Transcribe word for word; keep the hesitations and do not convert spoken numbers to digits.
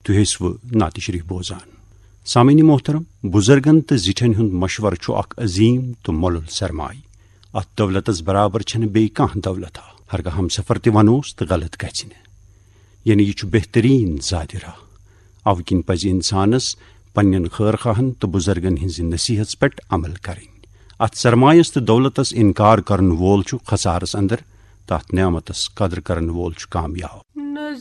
तुह व नात शरीफ बोजान। सामीन मोहतरम, बुजुर्गन तो जिठन हुंद मशवर छु अख अजीम तो मोलुल सरमाय। अत दौलतस बराबर छन बे कह दौलत हरगा हम सफर त वनोस तो गलत गि यानी यह बेहतरीन जादिरा। अव किन पज इंसानस पन्न खैर खाहन तो बुजुर्गन हिंज नसीहत पे अमल करें। अत सरमायस तो दौलतस इनकार करन वोल छु खसारस अंदर, तथ नेमतस कदर करन वोल छु कामयाब।